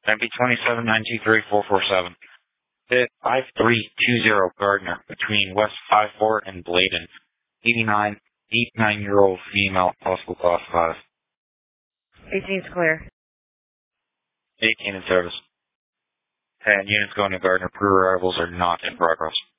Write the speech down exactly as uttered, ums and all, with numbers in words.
M P twenty-seven nine two three four four seven. Hit five three two zero Gardner between West five four and Bladen. eighty-nine, eighty-nine-year-old female, possible class five. eighteen's clear. eighteen in service. ten units going to Gardner. Pre-arrivals are not in progress.